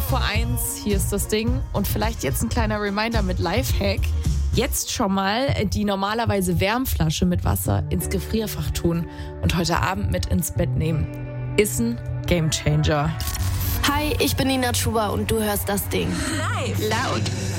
5:45, hier ist das Ding. Und vielleicht jetzt ein kleiner Reminder mit Lifehack. Jetzt schon mal die normalerweise Wärmflasche mit Wasser ins Gefrierfach tun und heute Abend mit ins Bett nehmen. Ist ein Gamechanger. Hi, ich bin Nina Chuba und du hörst das Ding. Live. Laut.